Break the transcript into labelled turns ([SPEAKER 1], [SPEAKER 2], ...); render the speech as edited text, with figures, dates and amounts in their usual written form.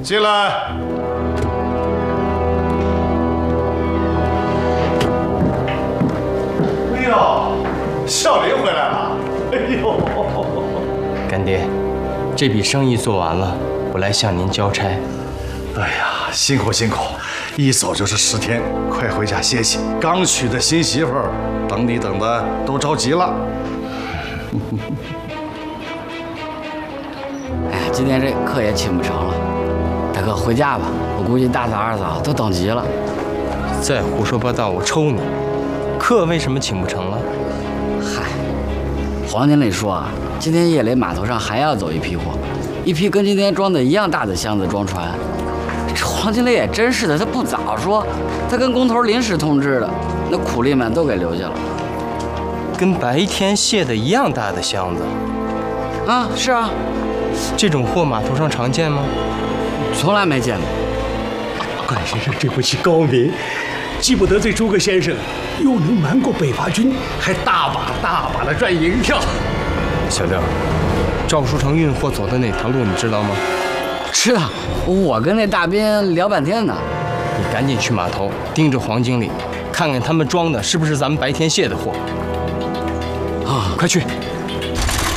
[SPEAKER 1] 进来。哎呦，小林回来了。哎呦，
[SPEAKER 2] 干爹，这笔生意做完了，我来向您交差。
[SPEAKER 1] 哎呀，辛苦辛苦，一走就是10天，快回家歇歇。刚娶的新媳妇儿，等你等的都着急了。
[SPEAKER 3] 哎呀，今天这课也请不成了，大哥回家吧，我估计大嫂二嫂都等急了。
[SPEAKER 2] 再胡说八道，我抽你！课为什么请不成了？
[SPEAKER 3] 嗨，黄经理说啊，今天夜里码头上还要走一批货，一批跟今天装的一样大的箱子装船。这黄经理也真是的，他不早说，他跟工头临时通知的，那苦力们都给留下了。
[SPEAKER 2] 跟白天卸的一样大的箱子。
[SPEAKER 3] 啊，是啊，
[SPEAKER 2] 这种货码头上常见吗？
[SPEAKER 3] 从来没见过。
[SPEAKER 4] 管先生这步棋高明，既不得罪诸葛先生，又能瞒过北伐军，还大把的赚银票。
[SPEAKER 2] 小廖，赵书成运货走的哪条路你知道吗？
[SPEAKER 3] 知道，我跟那大斌聊半天呢。
[SPEAKER 2] 你赶紧去码头盯着黄经理，看看他们装的是不是咱们白天卸的货。
[SPEAKER 3] 啊，
[SPEAKER 2] 快去！